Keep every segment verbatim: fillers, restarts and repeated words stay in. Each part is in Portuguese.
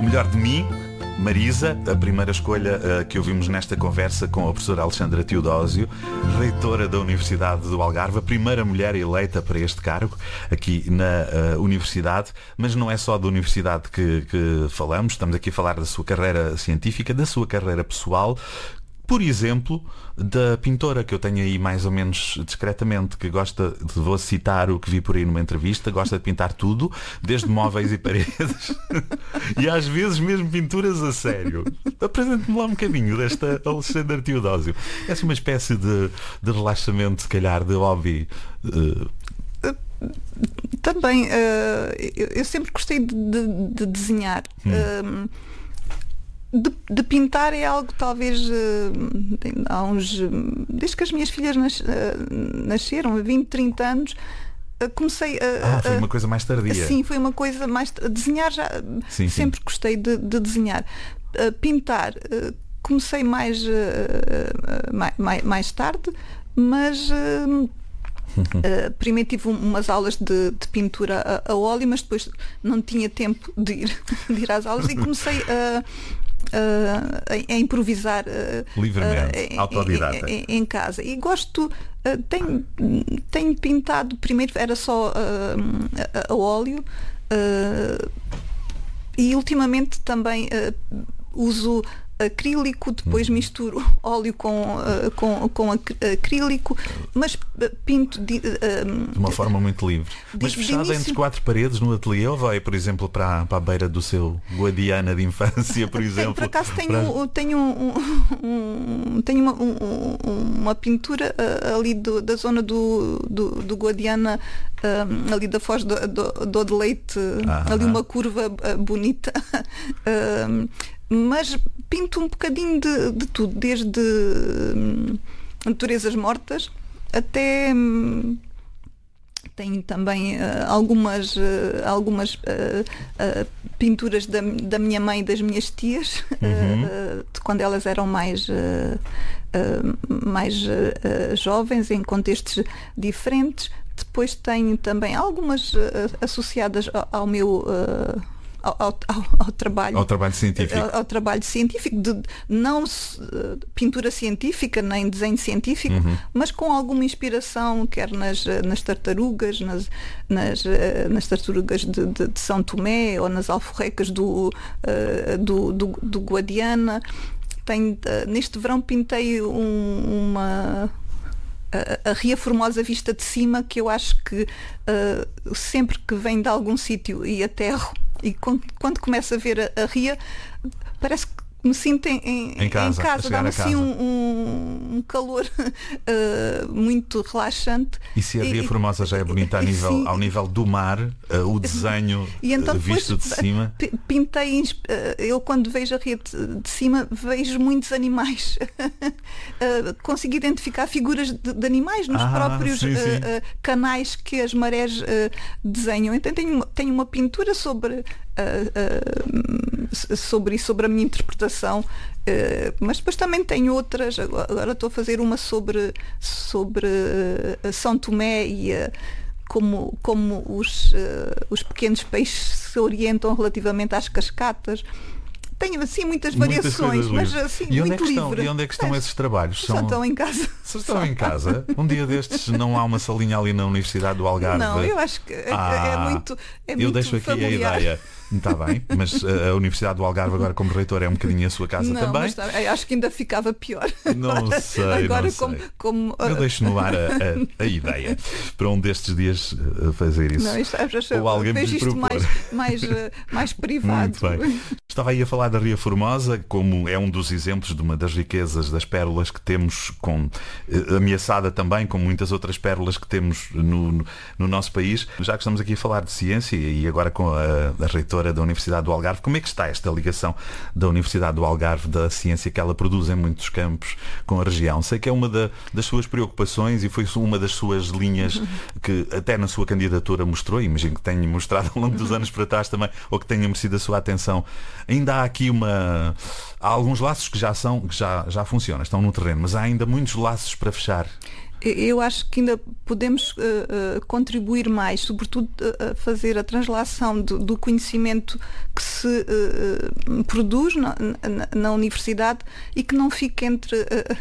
Melhor de Mim, Marisa, a primeira escolha uh, que ouvimos nesta conversa com a professora Alexandra Teodósio, reitora da Universidade do Algarve, a primeira mulher eleita para este cargo aqui na uh, Universidade, mas não é só da Universidade que, que falamos, estamos aqui a falar da sua carreira científica, da sua carreira pessoal. Por exemplo, da pintora que eu tenho aí mais ou menos discretamente, que gosta, de, vou citar o que vi por aí numa entrevista, gosta de pintar tudo, desde móveis e paredes, e às vezes mesmo pinturas a sério. Apresente-me lá um bocadinho desta Alexandra Teodósio. É assim uma espécie de, de relaxamento, se calhar, de hobby. Uh... Também, uh, eu, eu sempre gostei de, de, de desenhar. Hum. Uh, De, de pintar é algo talvez uh, há uns desde que as minhas filhas nas, uh, nasceram, há vinte, trinta anos, uh, comecei a. Ah, foi uma coisa mais tardia. Sim, foi uma coisa mais. Desenhar já sim, sempre sim. gostei de, de desenhar. Uh, pintar, uh, comecei mais, uh, uh, mais, mais, mais tarde, mas. Uh, Uh, primeiro tive um, umas aulas de, de pintura a, a óleo, mas depois não tinha tempo de ir, de ir às aulas e comecei a, a, a improvisar uh, livremente, uh, autodidata em, em, em casa. E gosto, uh, tenho, tenho pintado, primeiro era só uh, a, a óleo uh, e ultimamente também uh, uso acrílico, depois misturo óleo com, uh, com, com acrílico, mas pinto de, uh, de uma forma muito livre. De, mas fechada início... entre quatro paredes no ateliê, ou vai, por exemplo, para, para a beira do seu Guadiana de infância, por exemplo? Por acaso tenho, para... tenho, um, um, tenho uma, um, uma pintura uh, ali do, da zona do, do, do Guadiana, um, ali da Foz do, do, do Odeleite, ah, ali ah. uma curva uh, bonita. um, mas pinto um bocadinho de, de tudo, desde hum, naturezas mortas até hum, tenho também uh, algumas, uh, algumas uh, uh, pinturas da, da minha mãe e das minhas tias, uhum. uh, de quando elas eram mais, uh, uh, mais uh, jovens, em contextos diferentes. Depois tenho também algumas uh, associadas ao, ao meu... Uh, Ao, ao, ao trabalho ao trabalho científico ao, ao trabalho científico de não uh, pintura científica nem desenho científico, uhum. mas com alguma inspiração, quer nas, nas tartarugas nas, nas, uh, nas tartarugas de, de, de São Tomé ou nas alforrecas do, uh, do, do, do Guadiana. Tenho, uh, neste verão pintei um, uma a Ria Formosa vista de cima, que eu acho que uh, sempre que vem de algum sítio e aterro e quando, quando começo a ver a, a ria, parece que me sinto em, em, em casa, em casa. Dá-me assim um, um, um calor uh, muito relaxante. E se a Ria e, Formosa já é bonita a nível, ao nível do mar, uh, o desenho e então, uh, visto de cima? Pintei, uh, eu quando vejo a Ria de, de cima vejo muitos animais. uh, consigo identificar figuras de, de animais nos ah, próprios sim, sim. Uh, uh, canais que as marés uh, desenham. Então tenho, tenho uma pintura sobre Uh, uh, sobre isso, sobre a minha interpretação, uh, mas depois também tenho outras. Agora estou a fazer uma sobre, sobre uh, São Tomé e uh, como, como os, uh, os pequenos peixes se orientam relativamente às cascatas. Tenho assim muitas variações, muitas mas assim, e onde muito é que estão, livre. E onde é que estão mas, esses trabalhos? São... estão em casa. Só estão em casa? Um dia destes não há uma salinha ali na Universidade do Algarve? Não, eu acho que ah, é muito é Eu muito deixo aqui familiar. a ideia. Está bem, mas a Universidade do Algarve agora como reitor é um bocadinho a sua casa não, também? Mas, acho que ainda ficava pior. Não sei, agora não como, sei. Como, Eu deixo no ar a, a, a ideia para um destes dias fazer isso. Não, isto, acho, ou alguém me isto mais, mais, mais privado. Muito bem. Estava aí a falar da Ria Formosa, como é um dos exemplos de uma das riquezas das pérolas que temos, com, ameaçada também com muitas outras pérolas que temos no, no, no nosso país. Já que estamos aqui a falar de ciência e agora com a, a reitora da Universidade do Algarve, como é que está esta ligação da Universidade do Algarve, da ciência que ela produz em muitos campos com a região? Sei que é uma da, das suas preocupações e foi uma das suas linhas que até na sua candidatura mostrou, e imagino que tenha mostrado ao longo dos anos para trás também, ou que tenha merecido a sua atenção. Ainda há aqui uma... Há alguns laços que já são, que já, já funcionam, estão no terreno, mas há ainda muitos laços para fechar. Eu acho que ainda podemos uh, uh, contribuir mais, sobretudo a uh, fazer a translação do, do conhecimento que se se uh, produz na, na, na universidade e que não fique entre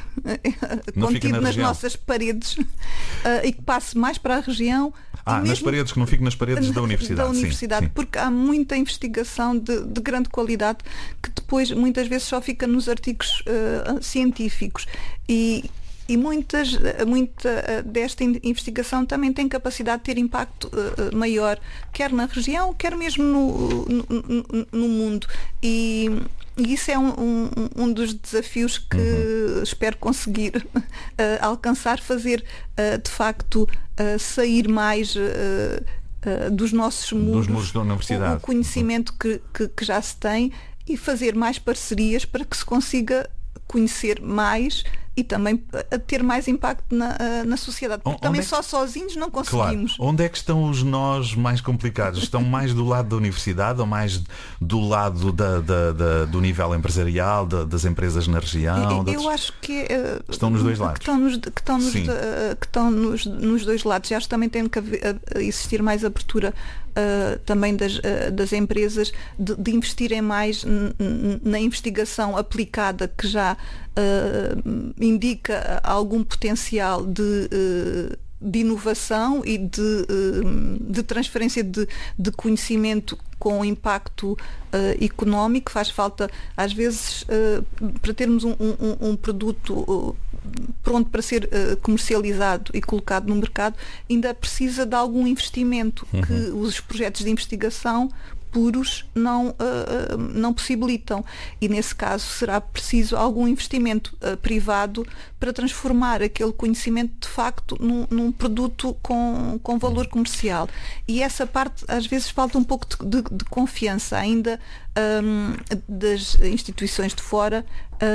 uh, contido na nas região. Nossas paredes uh, e que passe mais para a região. Ah, nas paredes, que não fique nas paredes da universidade. Da universidade, sim, sim. Porque há muita investigação de, de grande qualidade que depois muitas vezes só fica nos artigos uh, científicos e E muitas, muita desta investigação também tem capacidade de ter impacto uh, maior, quer na região, quer mesmo no, no, no mundo. E, e isso é um, um, um dos desafios que uhum. espero conseguir uh, alcançar, fazer uh, de facto uh, sair mais uh, uh, dos nossos muros, dos muros da universidade. O, o conhecimento que, que, que já se tem e fazer mais parcerias para que se consiga conhecer mais e também a ter mais impacto na, na sociedade. Porque também é que... só sozinhos não conseguimos. Claro. Onde é que estão os nós mais complicados? Estão mais do lado da universidade ou mais do lado da, da, da, do nível empresarial, da, das empresas na região? Eu, eu acho que uh, estão nos dois lados. Que estão nos, que estão nos, uh, que estão nos, nos dois lados. E acho que também tem que haver, uh, existir mais abertura uh, também das, uh, das empresas de, de investirem mais n- n- na investigação aplicada que já uh, indica algum potencial de, de inovação e de, de transferência de, de conhecimento com impacto uh, económico. Faz falta, às vezes, uh, para termos um, um, um produto uh, pronto para ser uh, comercializado e colocado no mercado, ainda precisa de algum investimento uhum. que os projetos de investigação puros não, uh, não possibilitam. E nesse caso será preciso algum investimento uh, privado para transformar aquele conhecimento de facto num, num produto com, com valor comercial. E essa parte às vezes falta um pouco de, de, de confiança ainda um, das instituições de fora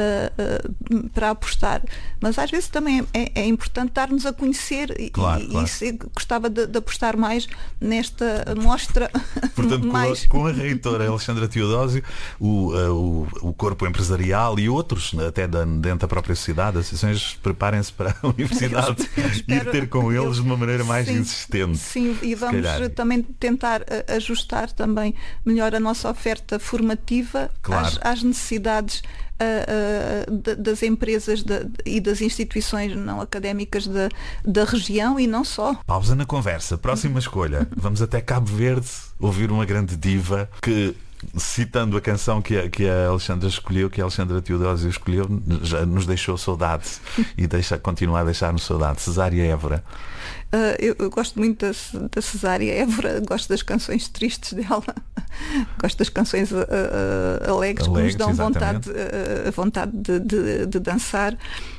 uh, uh, para apostar. Mas às vezes também é, é importante dar-nos a conhecer claro, e, claro. e se, gostava de, de apostar mais nesta mostra. Portanto, mais... com, a, com a reitora Alexandra Teodósio, o, uh, o, o corpo empresarial e outros, até da, dentro da própria sociedade, associações, preparem-se para a universidade eu, eu espero, ir ter com eles eu, de uma maneira mais sim, insistente. Sim, e vamos também tentar uh, ajustar também melhor a nossa oferta formativa claro. às, às necessidades uh, uh, das empresas da, e das instituições não académicas da, da região e não só. Pausa na conversa. Próxima escolha. Vamos até Cabo Verde ouvir uma grande diva que, citando a canção que a, que a Alexandra escolheu, que a Alexandra Teodósio escolheu, já nos deixou saudade e deixa, continua a deixar-nos saudade. Cesária Évora. Uh, eu, eu gosto muito da, da Cesária Évora, gosto das canções tristes dela, gosto das canções uh, uh, alegres, alegres que nos dão vontade, uh, vontade de, de, de dançar.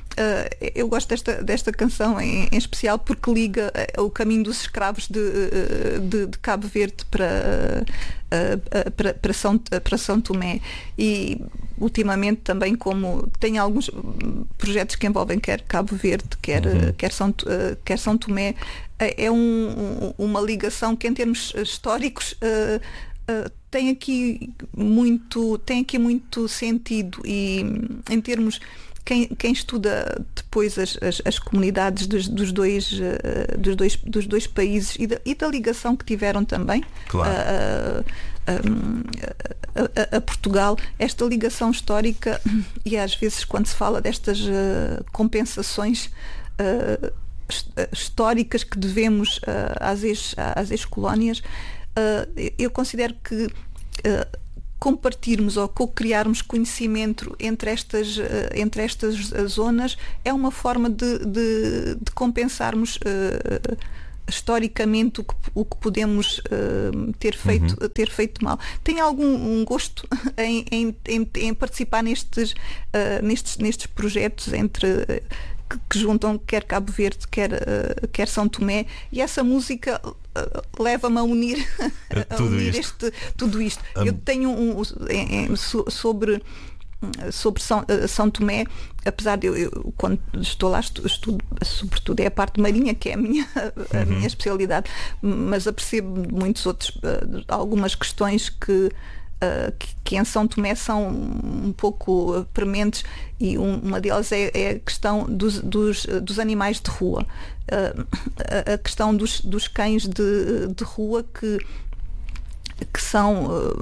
Uh, eu gosto desta, desta canção em, em especial porque liga uh, o caminho dos escravos de, uh, de, de Cabo Verde para, uh, uh, para, para, São, para São Tomé e ultimamente também, como tem alguns projetos que envolvem quer Cabo Verde, quer, uhum. quer, São, uh, quer São Tomé, uh, é um, um, uma ligação que em termos históricos uh, uh, tem aqui muito, tem aqui muito sentido e em termos Quem, quem estuda depois as, as, as comunidades dos, dos, dois, uh, dos, dois, dos dois países e da, e da ligação que tiveram também claro. uh, uh, a, a, a Portugal, esta ligação histórica e às vezes quando se fala destas uh, compensações uh, históricas que devemos uh, às, ex, às ex-colónias, uh, eu considero que uh, compartirmos ou co-criarmos conhecimento entre estas, entre estas zonas é uma forma de, de, de compensarmos uh, historicamente o que, o que podemos uh, ter, feito, uhum. ter feito mal. Tenho algum um gosto em, em, em, em participar nestes, uh, nestes, nestes projetos entre uh, que, que juntam quer Cabo Verde, quer, uh, quer São Tomé, e essa música uh, leva-me a unir, a tudo unir isto. Este, tudo isto. Um... Eu tenho um, em, em, sobre sobre São, São Tomé, apesar de eu, eu quando estou lá estudo, estudo sobretudo é a parte marinha que é a minha, a uhum. minha especialidade, mas apercebo muitos outros, algumas questões que Uh, que, que em São Tomé são um pouco prementes e um, uma delas é, é a questão dos, dos, dos animais de rua, uh, a, a questão dos, dos cães de, de rua que, que são uh,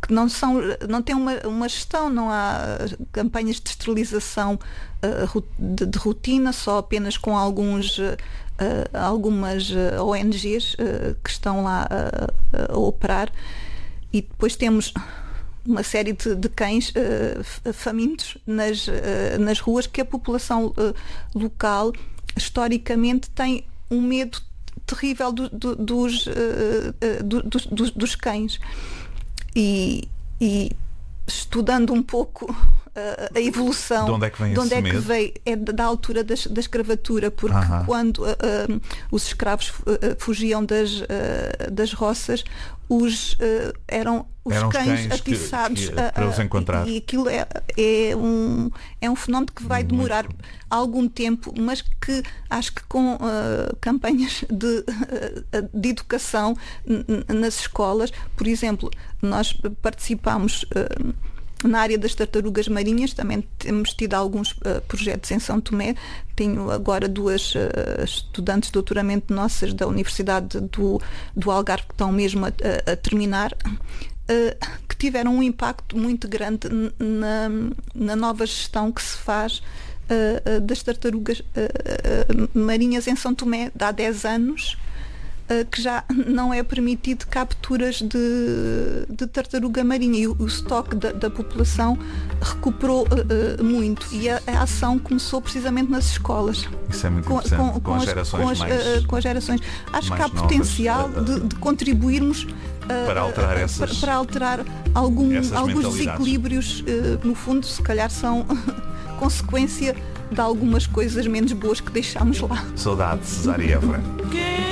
que não são, não tem uma, uma gestão, não há campanhas de esterilização uh, de, de rotina, só apenas com alguns, uh, algumas uh, O N Gs uh, que estão lá uh, a operar. E depois temos uma série de, de cães uh, famintos nas, uh, nas ruas, que a população uh, local historicamente tem um medo terrível do, do, dos, uh, uh, do, do, do, dos cães. E, e estudando um pouco uh, a evolução, de onde é que vem de onde esse é que medo? veio, é da altura das, da escravatura, porque Aham. quando uh, uh, os escravos uh, fugiam das, uh, das roças, os, uh, eram os Eram os cães, cães que- atiçados que- a- para os a- encontrar. E, e aquilo é, é, um, é um fenómeno que vai Muito. demorar algum tempo, mas que acho que com uh, campanhas de, uh, de educação n- n- nas escolas, por exemplo, nós participamos uh, na área das tartarugas marinhas, também temos tido alguns uh, projetos em São Tomé. Tenho agora duas uh, estudantes de doutoramento nossas da Universidade do, do Algarve que estão mesmo a, a- a terminar, uh, que tiveram um impacto muito grande n- na, na nova gestão que se faz uh, uh, das tartarugas uh, uh, marinhas em São Tomé de há dez anos. Uh, que já não é permitido capturas de, de tartaruga marinha, e o, o estoque da, da população recuperou uh, uh, muito, e a, a ação começou precisamente nas escolas. Isso é muito interessante, com, as gerações com as, mais... uh, com as gerações. Acho mais que há novas, potencial uh, uh, de, de contribuirmos uh, para alterar uh, essas- para, para alterar algum, essas alguns mentalidades. desequilíbrios, uh, no fundo, se calhar são consequência de algumas coisas menos boas que deixámos lá. Saudade, Cesária Évora.